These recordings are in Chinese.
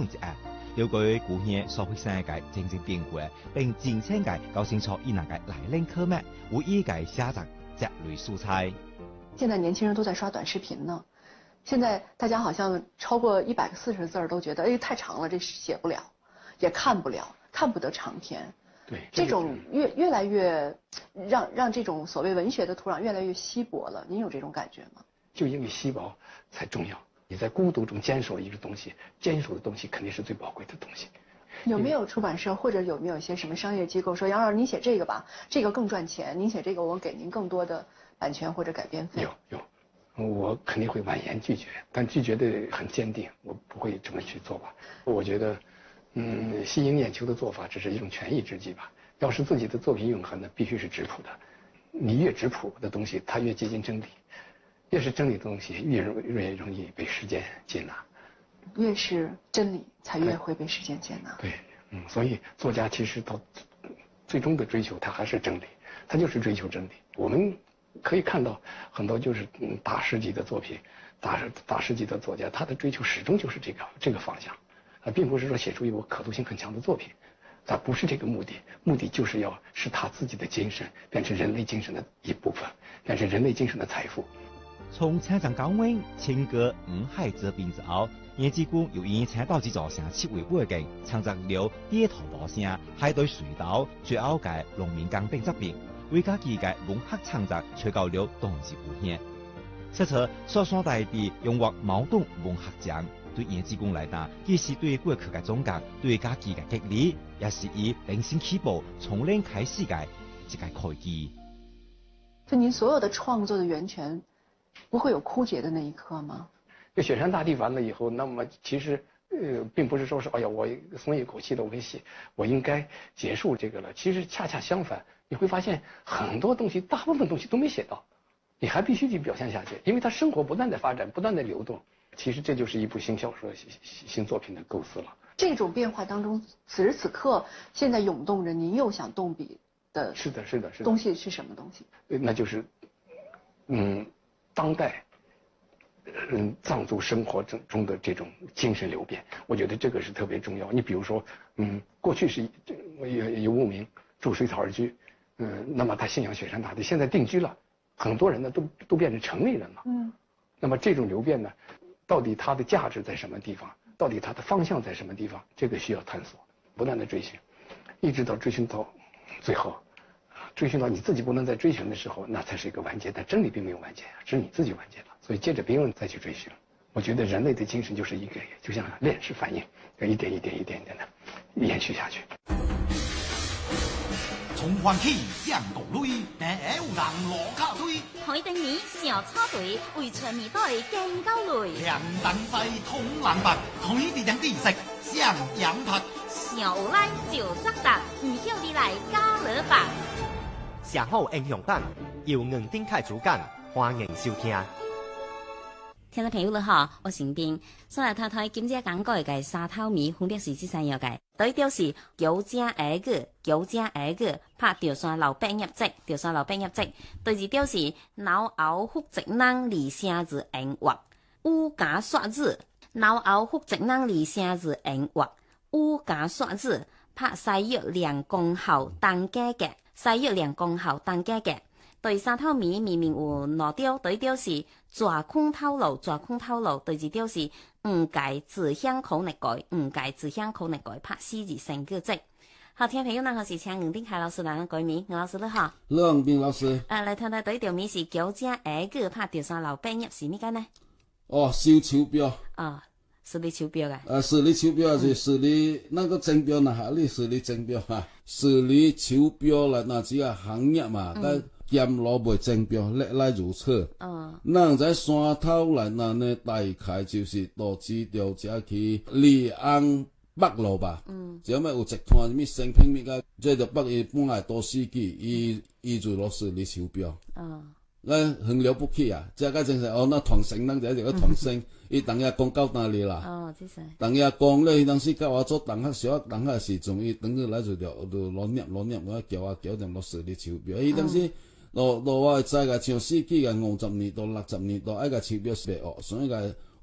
动之案，了解古县所发生嘅政治變化，並澄清嘅搞清楚伊人嘅來歷科目，為伊嘅寫作積累素材。 現在年輕人都在刷短視頻呢，現在大家好像超過140字都覺得，哎，太長了，這寫不了，也看不了，看不得長篇。 对， 这种越来越让这种所谓文学的土壤越来越稀薄了，您有这种感觉吗？ 就因为稀薄才重要。你在孤独中坚守一个东西，坚守的东西肯定是最宝贵的东西。 有没有出版社或者有没有一些什么商业机构说，杨老师您写这个吧，这个更赚钱，您写这个我给您更多的版权或者改编费？ 有，我肯定会婉言拒绝，但拒绝的很坚定，我不会这么去做吧。我觉得。吸引眼球的做法只是一种权宜之计吧。要是自己的作品永恒的，必须是质朴的。你越质朴的东西，它越接近真理；越是真理的东西，越容易被时间接纳。 越是真理，才越会被时间接纳。 对，所以作家其实到最终的追求，他还是真理，他就是追求真理。我们可以看到很多就是大师级的作品，大师级的作家，他的追求始终就是这个方向。并不是说写出一部可读性很强的作品，它不是这个目的，目的就是要使他自己的精神变成人类精神的一部分，变成人类精神的财富。 從青藏高原清歌五海之變之後，葉志官又以青島之作成7為背景，創作了地圖大聲、海對水島、最後嘅農民工等作品，為家己嘅文學創作吹高了當時古縣。此次所選大地用獲茅盾文學獎。對葉志官來講，既是對過去嘅總結，對家己嘅激勵，也是以零星起步、從零開始嘅一個開機。 就您所有的創作的源泉，不會有枯竭的那一刻嗎？ 就雪山大地完了以後，那麼其實並不是說是哎呀我鬆一口氣的我應該結束這個了。其實恰恰相反，你會發現很多東西，大部分東西都沒寫到，你還必須去表現下去，因為它生活不斷的發展，不斷的流動。其實這就是一部新小說、新作品的構思了。 這種變化當中，此時此刻，現在湧動着您又想動筆的， 是的， 東西是什麼東西？ 那就是，當代，藏族生活中的這種精神流變，我覺得這個是特別重要。你比如說，過去是游牧民住水草而居，那麼他信仰雪山大地，現在定居了，很多人呢都變成城裏人了，那麼這種流變呢？到底它的價值在什麼地方？到底它的方向在什麼地方？這個需要探索，不斷的追尋，一直到追尋到最後，追尋到你自己不能再追尋的時候，那才是一個完結。但真理並沒有完結，是你自己完結了。所以接着別人再去追尋。我覺得人類的精神就是一個，就像鏈式反應，一點一點的延續下去。 從環起向道路，但有人落卡堆。 海頂年小草堆，為全面隊更高類。 兩等費通藍白，海地人地食向陽拍。 小拉就則達，唔曉你來加勒白。 寫好英雄版，由硬頂開主幹，歡迎收聽。 聽眾朋友你好，我是斌。所來睇睇今朝講過嘅沙頭米，分別是這三樣嘅。第一條是九正下個，拍條山老百入籍，條山老百入籍。第二條是腦後福職能離聲字硬畫，烏家刷字，腦後福職能離聲字硬畫，烏家刷字，拍西藥兩公後當家嘅，西藥兩公後當家嘅。對沙頭米明明有兩條，第一條是抓空透露，第二條是唔解自鄉口力改，拍獅字成個字。好，聽朋友，我是請吳定凱老師來改名，吳老師你好。 梁斌老師。 來睇睇第一條米是九正下個，拍條山老百入是咩解呢？ 哦，收鈔票。 是你鈔票嘅。 是你鈔票是你那個證標呢？你是你證標哈？是你鈔票來那只個行業嘛？但兼攞袂證標，歷來如此。咱在山頭來那呢，大概就是導致到這去離岸北路吧。只要咩有一團咩成品咩個，這就北伊本來都司機，伊就攞是你鈔票。那很了不起啊！這個真是那團成人就係個團成，伊當日講到哪裡啦？ 這是。 當日講咧，當時教我做同學小學同學時陣，伊等佢來就攞念，我叫就攞是你鈔票。伊當時我知個像司機個50年到60年到，個鈔票是白學，所以個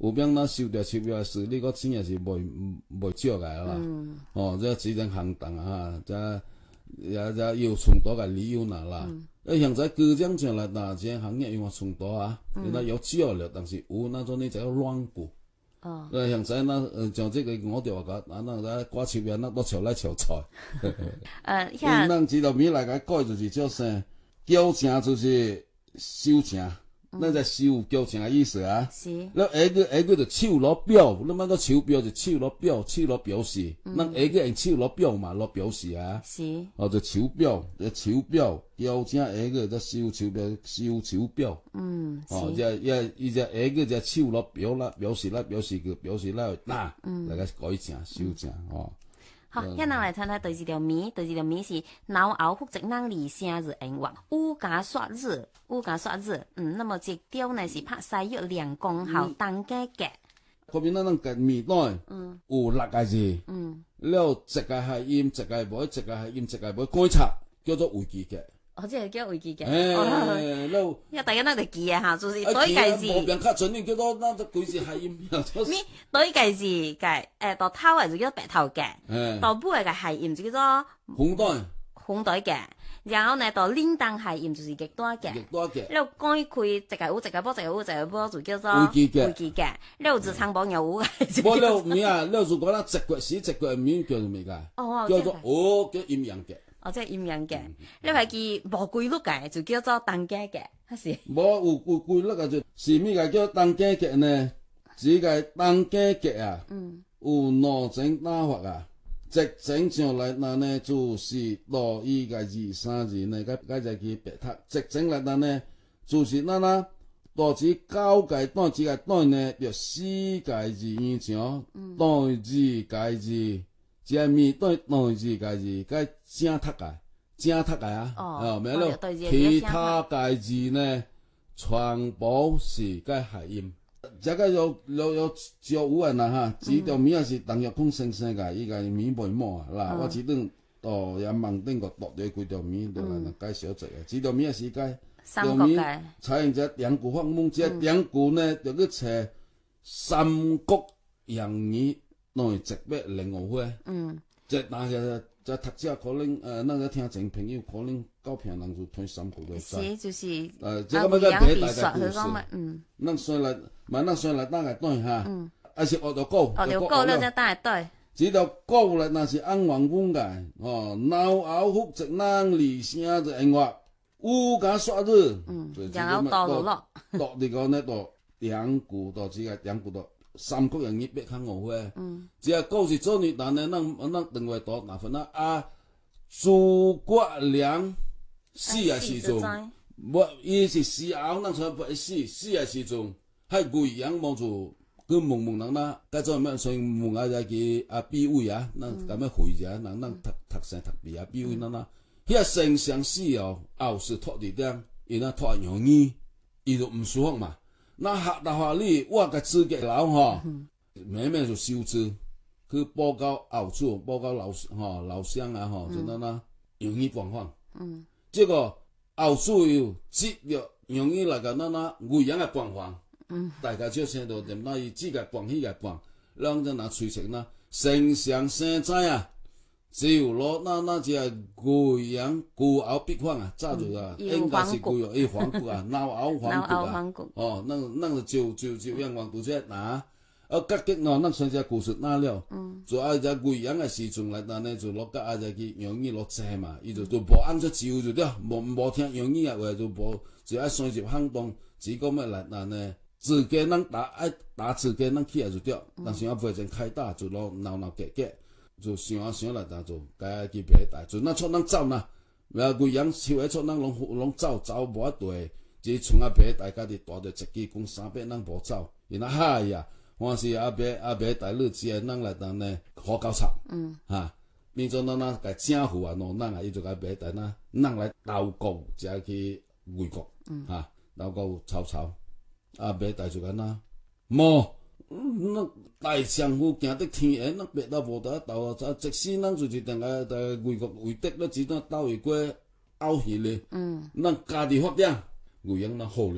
有边咱收着手表是你个钱也是袂少个啦。哦，这只能行动啊，这也有冲突个理由啦。现在各种上来哪这行业有冲突啊？那有少了，但是有那种你就要乱过。现在像这个我就话讲，那挂手表那都潮来潮菜。咱知道米来个改就是叫啥？交钱就是收钱。咱在收交钱的意思啊， 是。 那下个就手攞表，那么个手表就手攞表示，咱下个用手攞表嘛，攞表示啊。 是。 就手表，交钱下个就收手表。伊只下个只手攞表啦，表示啦，拿，大家改钱收钱哦。 好，遐人来谈谈第二条谜是脑后复职人离声日英文五加刷日，那么这条呢是拍西约2公后当家嘅。 嗰邊咱個谜內，有6個字，了一個係音，一個無，一個係音，一個無，觀察叫做維基嘅。 即係叫維基嘅。 了， 因為大家都就記啊嚇，就是多一個字。 無邊較準呢，叫做咱個規是係音。 多一個字嘅，到頭嘅就叫白頭嘅，到尾嘅係音就叫做紅袋嘅，然後呢到鈴鐺係音就是極多嘅，了講一開一個有一個波就叫做維基嘅，了字長榜有嘅。 冇了咩啊？了如果咱直覺是直覺名叫做咩㗎？叫做叫陰陽嘅。 即係陰陽嘅，你係記無規律嘅，就叫做當家嘅，係是？ 無有規律嘅就是咩個叫當家嘅呢？只個當家嘅啊，有兩種打法啊。直整上來呢，就是多一個字3字呢，個就叫白塔。直整來呢，就是多字9個單字個單呢，就4個字以上，單字個字。即係面對字個字，個正讀啊，咩咯？其他個字呢，全部是個諧音。這個有人啦哈，這條名也是鄧若空先生個，伊個名袂滿啊啦。我只等到也網頂個讀咗幾條名，就來介紹一個。這條名是個，條名採用隻兩句法門，這兩句呢就去查三國洋語。儂直筆另外花，即那個在讀者可能那個聽眾朋友可能高頻人就睇三國來知。 是就是這個乜嘅別大嘅故事，咱算來打個對哈，還是學條歌了再打個對。 這條歌來那是安王講嘅，腦後復職人離聲就音樂，有加刷日， 然後到落， 到呢個呢到兩句到這個兩句到。三國人別看我會，只係故事做你但係咱另外多哪份啊？諸葛亮死嘅時陣，伊是死後，咱才不會死嘅時陣，喺貴陽望住佢蒙人啦，介做咩？所以蒙下就叫比位啊，咱咁樣回者，咱讀成讀比啊比位咱啦，迄個丞相死後是托地點，伊那托容易，伊就唔舒服嘛。那法律我個資格佬慢慢就修治，去報告後主，報告老鄉啊就那容易廣泛。這個後主又接着容易來個貴陽嘅廣泛。大家就先到點那伊這個廣迄個廣，讓人推測那丞相生在啊，就攞只貴陽古後必況啊，早就應該是貴陽皇國啊，腦後皇國啊，咱就陽皇國這拿，隔極咱算只故事拿了，就只貴陽嘅時陣來呢，就落甲只去容易落車嘛，伊就無按照照就對，無聽容易嘅話就無，就愛算入行動，只講咩來呢？自己咱打自己咱起來就對，但是我不會真開打就攞鬧結。就想來，但就該去別大，就咱出咱走呐，貴陽手喺出咱攏走無對，只從別大家己大着一支講300咱無走，然後嗨呀，還是別大日子咱來當呢好搞插，變做咱個政府啊，咱伊就該別大咱來鬥國，才去衛國，鬥國吵，別大就咁啦，冇。那大丈夫行得天遠，那別到無得鬥啊！即使咱就是定個為國為敵，咱只當鬥會過拗去咧。咱家己發展，貴陽咱好咧，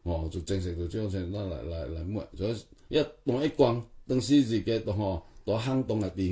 哦，就正式就將先來買，所以一當一逛，當時自己都大行動嘅地